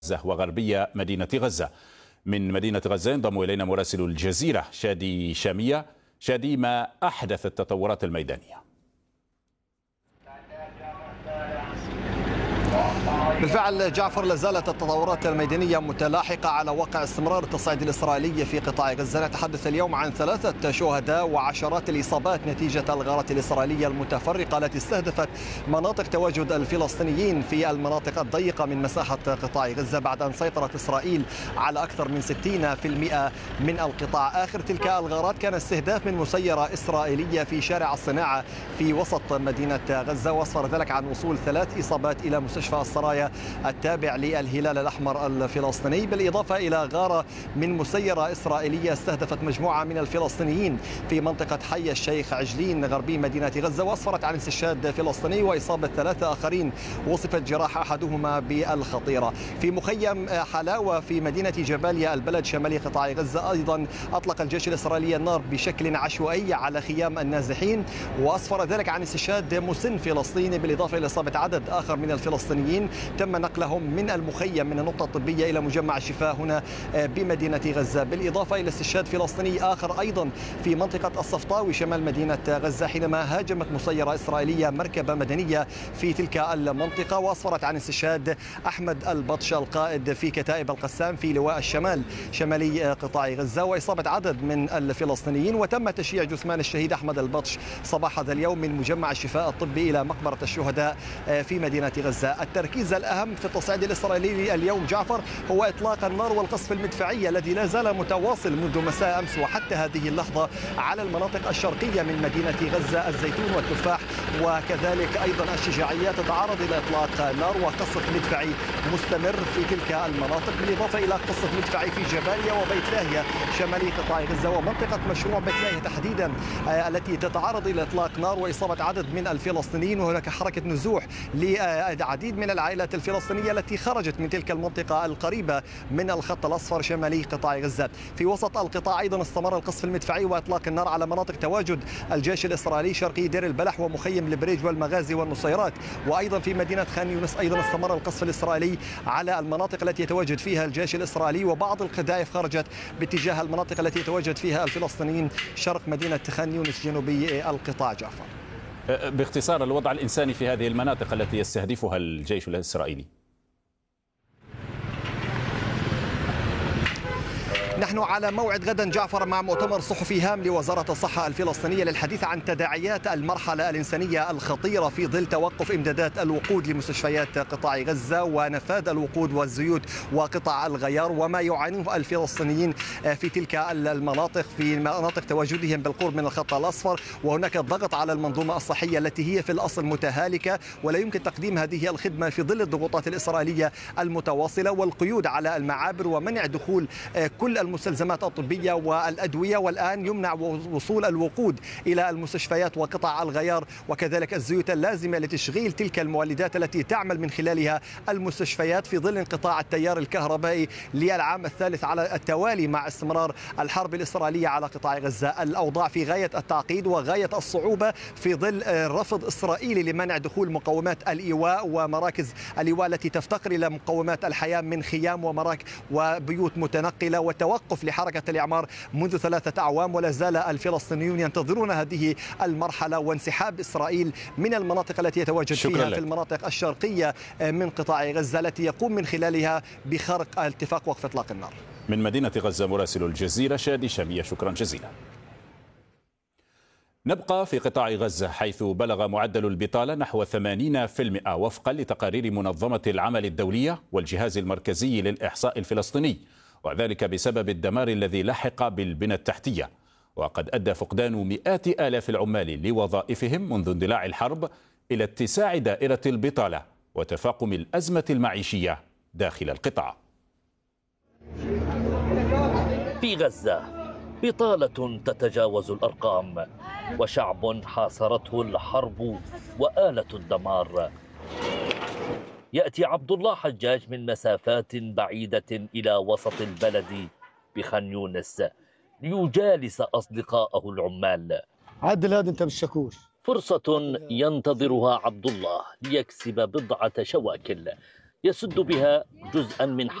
غزة وغربية مدينة غزة. من مدينة غزة ينضم إلينا مراسل الجزيرة شادي شامية. شادي، ما أحدث التطورات الميدانية؟ بالفعل جعفر، لازالت التطورات الميدانية متلاحقة على وقع استمرار التصعيد الإسرائيلي في قطاع غزة. نتحدث اليوم عن 3 شهداء وعشرات الإصابات نتيجة الغارات الإسرائيلية المتفرقة التي استهدفت مناطق تواجد الفلسطينيين في المناطق الضيقة من مساحة قطاع غزة، بعد أن سيطرت إسرائيل على أكثر من 60% من القطاع. آخر تلك الغارات كان استهداف من مسيرة إسرائيلية في شارع الصناعة في وسط مدينة غزة، وأسفر ذلك عن وصول 3 إصابات إلى مستشفى السرايا التابع للهلال الأحمر الفلسطيني، بالإضافة إلى غارة من مسيرة إسرائيلية استهدفت مجموعة من الفلسطينيين في منطقة حي الشيخ عجلين غربي مدينة غزة، وأسفرت عن استشهاد فلسطيني وإصابة 3 آخرين وصفت جراح أحدهما بالخطيرة. في مخيم حلاوة في مدينة جباليا البلد شمالي قطاع غزة أيضا أطلق الجيش الإسرائيلي النار بشكل عشوائي على خيام النازحين، وأسفر ذلك عن استشهاد مسن فلسطيني، بالإضافة إلى إصابة عدد آخر من الفلسطينيين تم نقلهم من المخيم من النقطة الطبية إلى مجمع الشفاء هنا بمدينة غزة، بالإضافة إلى استشهاد فلسطيني آخر أيضا في منطقة الصفطاوي شمال مدينة غزة حينما هاجمت مسيرة إسرائيلية مركبة مدنية في تلك المنطقة، وأسفرت عن استشهاد أحمد البطش القائد في كتائب القسام في لواء الشمال شمالي قطاع غزة، وإصابة عدد من الفلسطينيين. وتم تشييع جثمان الشهيد أحمد البطش صباح هذا اليوم من مجمع الشفاء الطبي إلى مقبرة الشهداء في مدينة غزة. التركيز الأهم في التصعيد الإسرائيلي اليوم جعفر هو إطلاق النار والقصف المدفعي الذي لا زال متواصل منذ مساء أمس وحتى هذه اللحظة على المناطق الشرقية من مدينة غزة، الزيتون والتفاح وكذلك أيضا الشجاعية، تتعرض إلى إطلاق نار وقصف مدفعي مستمر في تلك المناطق، بالإضافة إلى قصف مدفعي في جباليا وبيت لاهيا شمالي قطاع غزة ومنطقة مشروع بيت لاهيا تحديدا التي تتعرض إلى إطلاق نار وإصابة عدد من الفلسطينيين، وهناك حركة نزوح لعديد من العائلات الفلسطينية التي خرجت من تلك المنطقة القريبة من الخط الأصفر شمالي قطاع غزة. في وسط القطاع أيضا استمر القصف المدفعي وإطلاق النار على مناطق تواجد الجيش الإسرائيلي شرقي دير البلح ومخيم البريج والمغازي والنصيرات، وأيضا في مدينة خان يونس أيضا استمر القصف الإسرائيلي على المناطق التي يتواجد فيها الجيش الإسرائيلي، وبعض القذائف خرجت باتجاه المناطق التي يتواجد فيها الفلسطينيين شرق مدينة خان يونس جنوبي القطاع. جعفر، باختصار، الوضع الإنساني في هذه المناطق التي يستهدفها الجيش الإسرائيلي؟ نحن على موعد غدا جعفر مع مؤتمر صحفي هام لوزارة الصحة الفلسطينية للحديث عن تداعيات المرحلة الإنسانية الخطيرة في ظل توقف إمدادات الوقود لمستشفيات قطاع غزة ونفاذ الوقود والزيوت وقطع الغيار وما يعانيه الفلسطينيين في تلك المناطق في مناطق تواجدهم بالقرب من الخط الأصفر، وهناك الضغط على المنظومة الصحية التي هي في الأصل متهالكة ولا يمكن تقديم هذه الخدمة في ظل الضغوطات الإسرائيلية المتواصلة والقيود على المعابر ومنع دخول كل المستلزمات الطبية والأدوية، والآن يمنع وصول الوقود إلى المستشفيات وقطع الغيار وكذلك الزيوت اللازمة لتشغيل تلك المولدات التي تعمل من خلالها المستشفيات في ظل انقطاع التيار الكهربائي للعام الثالث على التوالي مع استمرار الحرب الإسرائيلية على قطاع غزة. الأوضاع في غاية التعقيد وغاية الصعوبة في ظل رفض إسرائيلي لمنع دخول مقومات الإيواء ومراكز الإيواء التي تفتقر إلى مقومات الحياة من خيام وبيوت متنقلة وتوقف لحركة الإعمار منذ 3 أعوام، ولا زال الفلسطينيون ينتظرون هذه المرحلة وانسحاب إسرائيل من المناطق التي يتواجد فيها في المناطق الشرقية من قطاع غزة التي يقوم من خلالها بخرق اتفاق وقف إطلاق النار. من مدينة غزة مراسل الجزيرة شادي شامية، شكرا جزيلا. نبقى في قطاع غزة حيث بلغ معدل البطالة نحو 80% وفقا لتقارير منظمة العمل الدولية والجهاز المركزي للإحصاء الفلسطيني، وذلك بسبب الدمار الذي لحق بالبنى التحتية، وقد أدى فقدان مئات آلاف العمال لوظائفهم منذ اندلاع الحرب إلى اتساع دائرة البطالة وتفاقم الأزمة المعيشية داخل القطاع. في غزة بطالة تتجاوز الأرقام وشعب حاصرته الحرب وآلة الدمار. يأتي عبد الله حجاج من مسافات بعيدة إلى وسط البلد بخان يونس ليجالس أصدقائه العمال. عدل هذا أنت بالشكور. فرصة ينتظرها عبد الله ليكسب بضعة شواكل يسد بها جزءا من